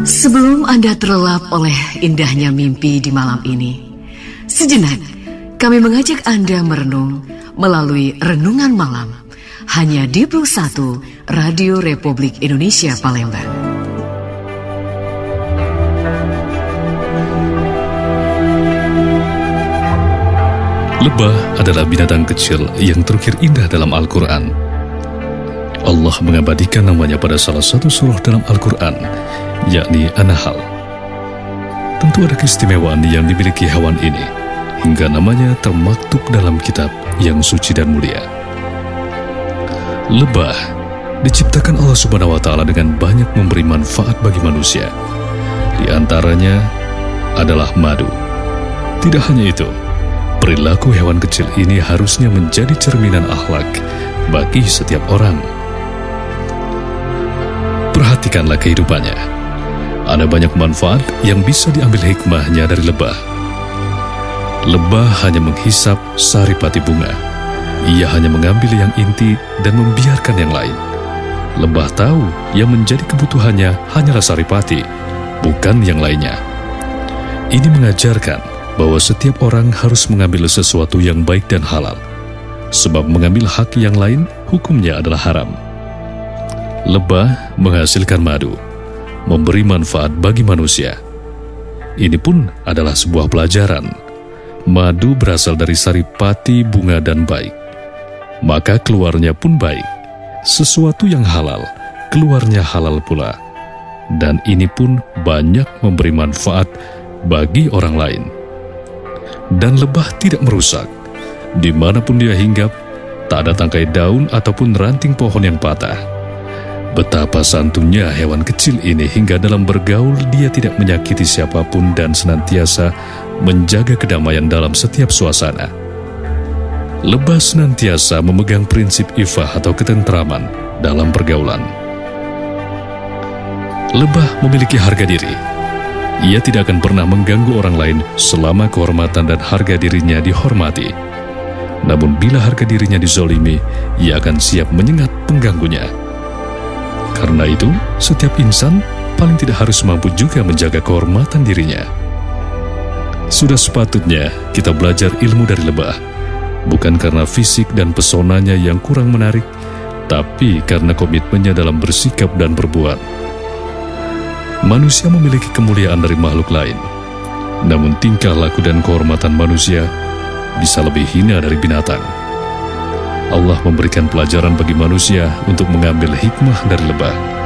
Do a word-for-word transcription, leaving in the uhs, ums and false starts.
Sebelum Anda terlelap oleh indahnya mimpi di malam ini, sejenak kami mengajak Anda merenung melalui Renungan Malam hanya di Plus satu Radio Republik Indonesia Palembang. Lebah adalah binatang kecil yang terukir indah dalam Al-Quran. Allah mengabadikan namanya pada salah satu surah dalam Al-Quran, yakni An-Nahl. Tentu ada keistimewaan yang dimiliki hewan ini, hingga namanya termaktub dalam kitab yang suci dan mulia. Lebah diciptakan Allah Subhanahu wa Ta'ala dengan banyak memberi manfaat bagi manusia. Di antaranya adalah madu. Tidak hanya itu, perilaku hewan kecil ini harusnya menjadi cerminan akhlak bagi setiap orang. Perhatikanlah kehidupannya. Ada banyak manfaat yang bisa diambil hikmahnya dari lebah. Lebah hanya menghisap saripati bunga. Ia hanya mengambil yang inti dan membiarkan yang lain. Lebah tahu yang menjadi kebutuhannya hanyalah saripati, bukan yang lainnya. Ini mengajarkan bahwa setiap orang harus mengambil sesuatu yang baik dan halal, sebab mengambil hak yang lain hukumnya adalah haram. Lebah menghasilkan madu, memberi manfaat bagi manusia. Ini pun adalah sebuah pelajaran. Madu berasal dari saripati bunga dan baik, maka keluarnya pun baik. Sesuatu yang halal, keluarnya halal pula. Dan ini pun banyak memberi manfaat bagi orang lain. Dan lebah tidak merusak. Dimanapun dia hinggap, tak ada tangkai daun ataupun ranting pohon yang patah. Betapa santunnya hewan kecil ini hingga dalam bergaul dia tidak menyakiti siapapun dan senantiasa menjaga kedamaian dalam setiap suasana. Lebah senantiasa memegang prinsip ifah atau ketentraman dalam pergaulan. Lebah memiliki harga diri. Ia tidak akan pernah mengganggu orang lain selama kehormatan dan harga dirinya dihormati. Namun bila harga dirinya dizolimi, ia akan siap menyengat pengganggunya. Karena itu, setiap insan paling tidak harus mampu juga menjaga kehormatan dirinya. Sudah sepatutnya kita belajar ilmu dari lebah, bukan karena fisik dan pesonanya yang kurang menarik, tapi karena komitmennya dalam bersikap dan berbuat. Manusia memiliki kemuliaan dari makhluk lain, namun tingkah laku dan kehormatan manusia bisa lebih hina dari binatang. Allah memberikan pelajaran bagi manusia untuk mengambil hikmah dari lebah.